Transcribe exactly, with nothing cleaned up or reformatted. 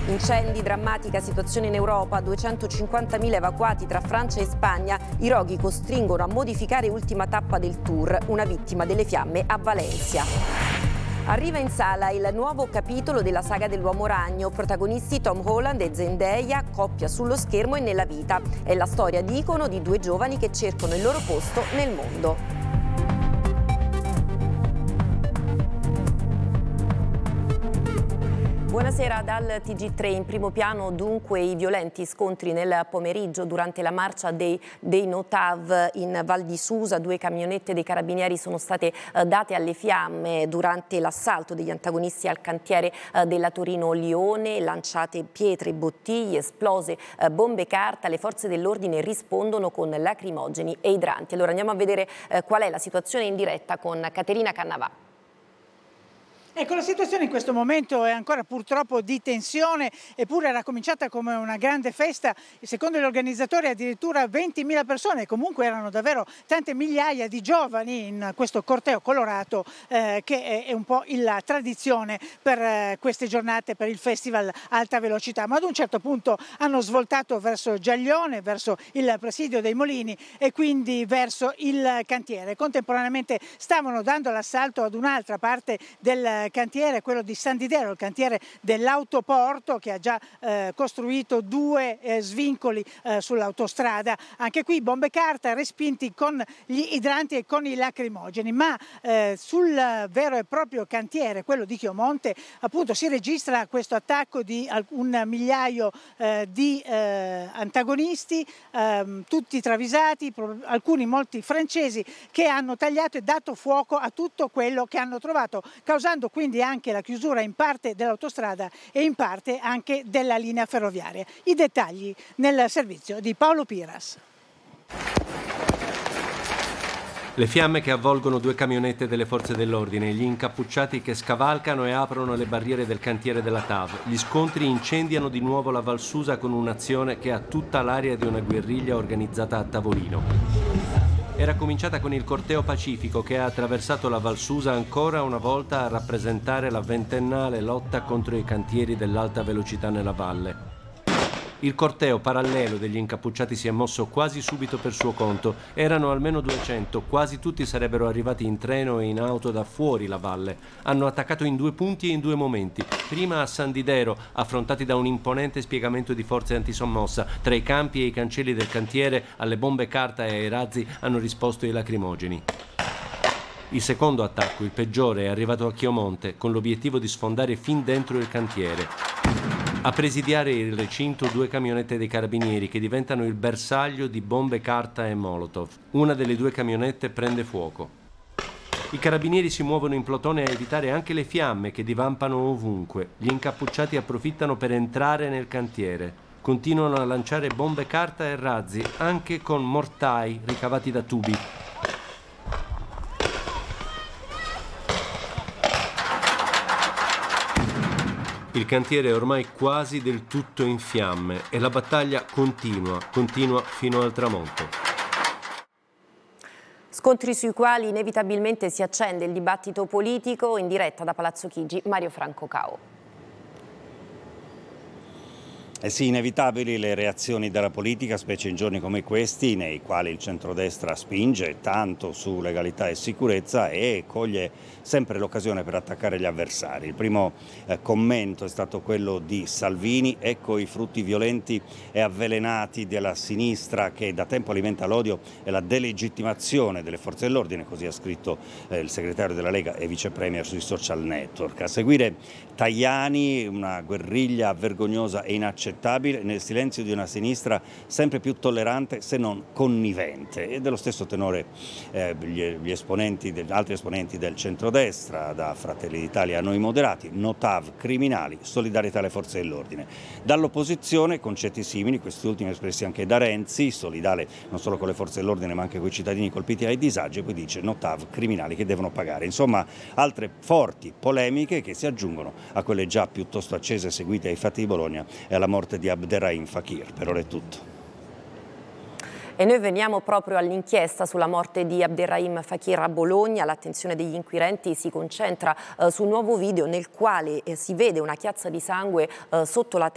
Incendi, drammatica situazione in Europa, duecentocinquantamila evacuati tra Francia e Spagna. I roghi costringono a modificare ultima tappa del tour, una vittima delle fiamme a Valencia. Arriva in sala il nuovo capitolo della saga dell'Uomo Ragno, protagonisti Tom Holland e Zendaya, coppia sullo schermo e nella vita. È la storia di icono di due giovani che cercano il loro posto nel mondo. Buonasera dal T G tre. In primo piano dunque i violenti scontri nel pomeriggio durante la marcia dei, dei Notav in Val di Susa. Due camionette dei carabinieri sono state eh, date alle fiamme durante l'assalto degli antagonisti al cantiere eh, della Torino-Lione, lanciate pietre, bottiglie, esplose eh, bombe carta. Le forze dell'ordine rispondono con lacrimogeni e idranti. Allora andiamo a vedere eh, qual è la situazione in diretta con Caterina Cannavà. Ecco, la situazione in questo momento è ancora purtroppo di tensione, eppure era cominciata come una grande festa. Secondo gli organizzatori addirittura ventimila persone, comunque erano davvero tante migliaia di giovani in questo corteo colorato eh, che è un po' la tradizione per eh, queste giornate, per il festival Alta Velocità. Ma ad un certo punto hanno svoltato verso Giaglione, verso il presidio dei Molini e quindi verso il cantiere. Contemporaneamente stavano dando l'assalto ad un'altra parte del cantiere, quello di San Didero, il cantiere dell'autoporto che ha già eh, costruito due eh, svincoli eh, sull'autostrada. Anche qui bombe carta respinti con gli idranti e con i lacrimogeni, ma eh, sul vero e proprio cantiere, quello di Chiomonte, appunto si registra questo attacco di un migliaio eh, di eh, antagonisti, eh, tutti travisati, alcuni molti francesi, che hanno tagliato e dato fuoco a tutto quello che hanno trovato, causando quindi anche la chiusura in parte dell'autostrada e in parte anche della linea ferroviaria. I dettagli nel servizio di Paolo Piras. Le fiamme che avvolgono due camionette delle forze dell'ordine, gli incappucciati che scavalcano e aprono le barriere del cantiere della T A V. Gli scontri incendiano di nuovo la Val Susa con un'azione che ha tutta l'aria di una guerriglia organizzata a tavolino. Era cominciata con il corteo pacifico che ha attraversato la Val Susa ancora una volta a rappresentare la ventennale lotta contro i cantieri dell'alta velocità nella valle. Il corteo parallelo degli incappucciati si è mosso quasi subito per suo conto. Erano almeno duecento, quasi tutti sarebbero arrivati in treno e in auto da fuori la valle. Hanno attaccato in due punti e in due momenti. Prima a San Didero, affrontati da un imponente spiegamento di forze antisommossa. Tra i campi e i cancelli del cantiere, alle bombe carta e ai razzi hanno risposto i lacrimogeni. Il secondo attacco, il peggiore, è arrivato a Chiomonte, con l'obiettivo di sfondare fin dentro il cantiere. A presidiare il recinto due camionette dei carabinieri che diventano il bersaglio di bombe carta e molotov. Una delle due camionette prende fuoco. I carabinieri si muovono in plotone a evitare anche le fiamme che divampano ovunque. Gli incappucciati approfittano per entrare nel cantiere. Continuano a lanciare bombe carta e razzi, anche con mortai ricavati da tubi. Il cantiere è ormai quasi del tutto in fiamme e la battaglia continua, continua fino al tramonto. Scontri sui quali inevitabilmente si accende il dibattito politico. In diretta da Palazzo Chigi, Mario Franco Cao. Eh sì, inevitabili le reazioni della politica, specie in giorni come questi, nei quali il centrodestra spinge tanto su legalità e sicurezza e coglie sempre l'occasione per attaccare gli avversari. Il primo eh, commento è stato quello di Salvini: ecco i frutti violenti e avvelenati della sinistra che da tempo alimenta l'odio e la delegittimazione delle forze dell'ordine, così ha scritto eh, il segretario della Lega e vice premier sui social network. A seguire Tajani, una guerriglia vergognosa e inaccettabile nel silenzio di una sinistra sempre più tollerante se non connivente, e dello stesso tenore eh, gli, gli esponenti del, altri esponenti del centrodestra, da Fratelli d'Italia a Noi Moderati: Notav criminali, solidarietà alle forze dell'ordine. Dall'opposizione concetti simili, questi ultimi espressi anche da Renzi, solidale non solo con le forze dell'ordine ma anche con i cittadini colpiti dai disagi, e poi dice Notav criminali che devono pagare. Insomma, altre forti polemiche che si aggiungono a quelle già piuttosto accese seguite ai fatti di Bologna e alla morte di Abderrahim Fakir. Per ora è tutto. E noi veniamo proprio all'inchiesta sulla morte di Abderrahim Fakir a Bologna. L'attenzione degli inquirenti si concentra eh, su un nuovo video nel quale eh, si vede una chiazza di sangue eh, sotto la